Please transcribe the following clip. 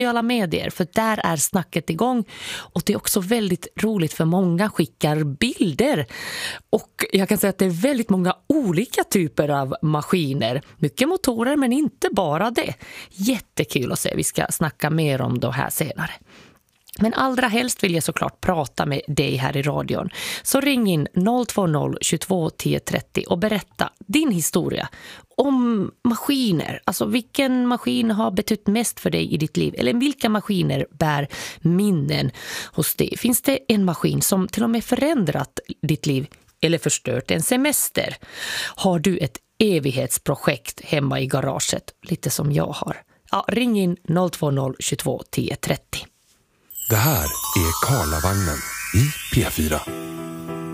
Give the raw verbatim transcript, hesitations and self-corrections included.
sociala medier, för där är snacket igång, och det är också väldigt roligt för många skickar bilder, och jag kan säga att det är väldigt många olika typer av maskiner, mycket motorer men inte bara det. Jättekul att se, vi ska snacka mer om det här senare. Men allra helst vill jag såklart prata med dig här i radion. Så ring in noll två noll tjugotvå tio trettio och berätta din historia om maskiner. Alltså vilken maskin har betytt mest för dig i ditt liv? Eller vilka maskiner bär minnen hos dig? Finns det en maskin som till och med förändrat ditt liv eller förstört en semester? Har du ett evighetsprojekt hemma i garaget, lite som jag har? Ja, ring in noll två noll tjugotvå tio trettio. Det här är Karlavagnen i P fyra.